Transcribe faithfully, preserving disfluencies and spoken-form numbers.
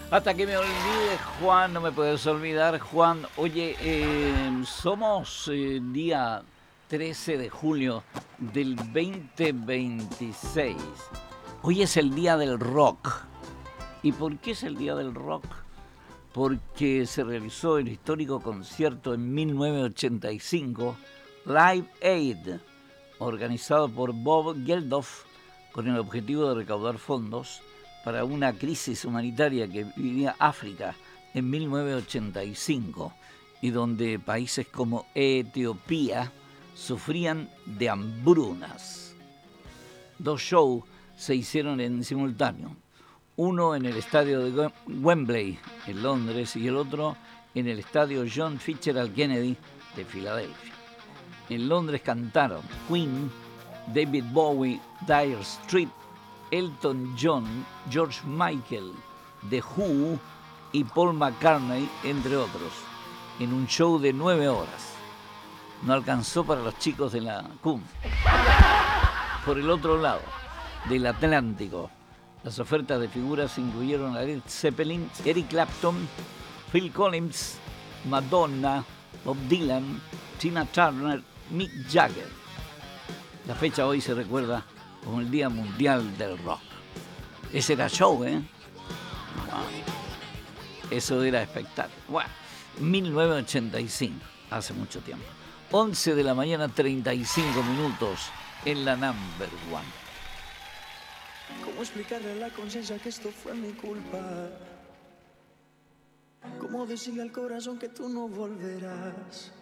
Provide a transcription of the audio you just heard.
Hasta que me olvide, Juan, no me puedes olvidar, Juan. Oye, eh, somos eh, día trece de julio del veinte veintiséis. Hoy es el día del rock. ¿Y por qué es el día del rock? Porque se realizó el histórico concierto en mil novecientos ochenta y cinco, Live Aid, organizado por Bob Geldof, con el objetivo de recaudar fondos para una crisis humanitaria que vivía África en mil novecientos ochenta y cinco y donde países como Etiopía sufrían de hambrunas. Dos shows se hicieron en simultáneo, uno en el estadio de Wembley en Londres y el otro en el estadio John Fitzgerald Kennedy de Filadelfia. En Londres cantaron Queen, David Bowie, Dire Straits, Elton John, George Michael, The Who y Paul McCartney, entre otros, en un show de nueve horas. No alcanzó para los chicos de la C U M. Por el otro lado del Atlántico, las ofertas de figuras incluyeron a Led Zeppelin, Eric Clapton, Phil Collins, Madonna, Bob Dylan, Tina Turner, Mick Jagger. La fecha hoy se recuerda como el Día Mundial del Rock. Ese era show, ¿eh? Wow. Eso era espectáculo. Bueno, mil novecientos ochenta y cinco, hace mucho tiempo. once de la mañana, treinta y cinco minutos en la number one. ¿Cómo explicarle a la conciencia que esto fue mi culpa? ¿Cómo decirle al corazón que tú no volverás?